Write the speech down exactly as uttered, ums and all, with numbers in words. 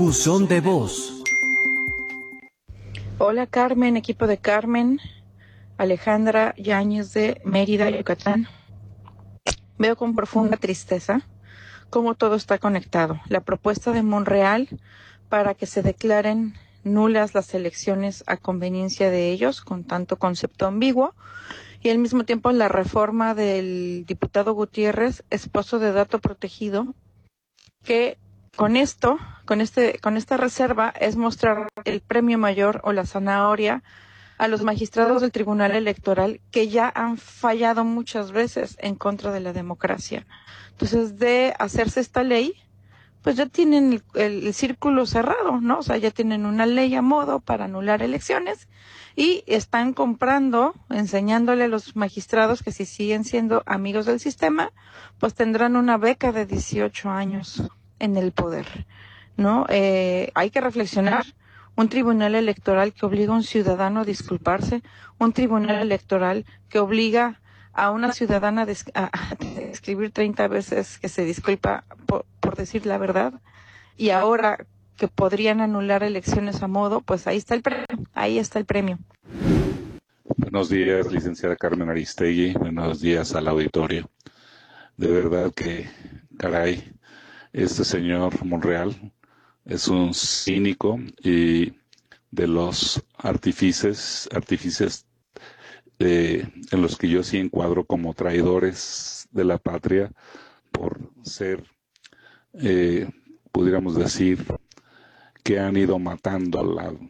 Buzón de voz. Hola Carmen, equipo de Carmen, Alejandra Yáñez de Mérida, Yucatán. Veo con profunda tristeza cómo todo está conectado. La propuesta de Monreal para que se declaren nulas las elecciones a conveniencia de ellos, con tanto concepto ambiguo, y al mismo tiempo la reforma del diputado Gutiérrez, esposo de dato protegido, que con esto, con este, con esta reserva es mostrar el premio mayor o la zanahoria a los magistrados del Tribunal Electoral que ya han fallado muchas veces en contra de la democracia. Entonces, de hacerse esta ley, pues ya tienen el, el, el círculo cerrado, ¿no? O sea, ya tienen una ley a modo para anular elecciones y están comprando, enseñándole a los magistrados que si siguen siendo amigos del sistema, pues tendrán una beca de dieciocho años en el poder, ¿no? Eh, hay que reflexionar. Un tribunal electoral que obliga a un ciudadano a disculparse, un tribunal electoral que obliga a una ciudadana a, a escribir treinta veces que se disculpa por, por decir la verdad, y ahora que podrían anular elecciones a modo, pues ahí está el premio, ahí está el premio. Buenos días, licenciada Carmen Aristegui, buenos días al auditorio. De verdad que, caray, este señor Monreal es un cínico y de los artífices, artífices eh, en los que yo sí encuadro como traidores de la patria por ser, eh, pudiéramos decir, que han ido matando a la